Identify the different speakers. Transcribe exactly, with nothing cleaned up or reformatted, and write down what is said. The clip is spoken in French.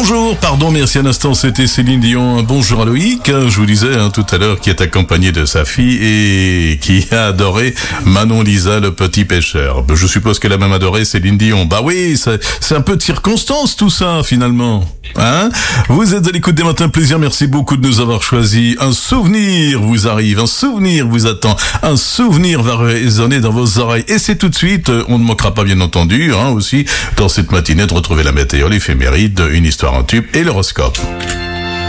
Speaker 1: Bonjour, pardon, merci un instant, c'était Céline Dion. Bonjour à Loïc, je vous disais hein, tout à l'heure, qui est accompagné de sa fille et qui a adoré Manon Lisa, le petit pêcheur. Je suppose qu'elle a même adoré Céline Dion. Bah oui, c'est, c'est un peu de circonstance tout ça finalement. Hein? Vous êtes à l'écoute des Matins Plaisir, merci beaucoup de nous avoir choisis. Un souvenir vous arrive, un souvenir vous attend, un souvenir va résonner dans vos oreilles. Et c'est tout de suite, on ne manquera pas bien entendu, hein, aussi, dans cette matinée de retrouver la météo, l'éphéméride, une histoire en tube et l'horoscope.